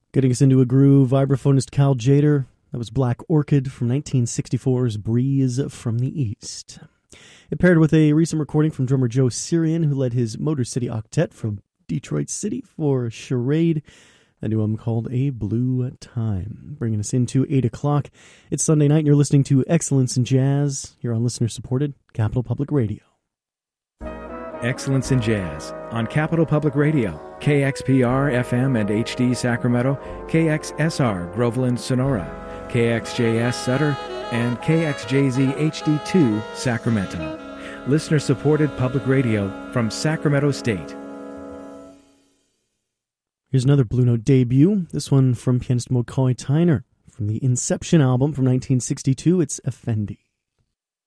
Getting us into a groove, vibraphonist Cal Tjader. That was Black Orchid from 1964's Breeze from the East. It paired with a recent recording from drummer Joe Sirian, who led his Motor City Octet from Detroit City for Charade, a new album called A Blue Time. Bringing us into 8 o'clock. It's Sunday night and you're listening to Excellence in Jazz here on listener-supported Capital Public Radio. Excellence in Jazz on Capital Public Radio, KXPR FM and HD Sacramento, KXSR Groveland Sonora, KXJS Sutter, and KXJZ HD2 Sacramento. Listener-supported public radio from Sacramento State. Here's another Blue Note debut, this one from pianist McCoy Tyner. From the Inception album from 1962, it's Effendi.